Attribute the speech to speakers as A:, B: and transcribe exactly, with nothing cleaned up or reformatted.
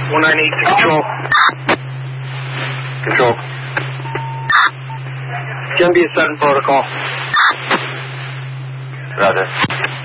A: one nine eight to control. Control. Gen B seven protocol.
B: Roger.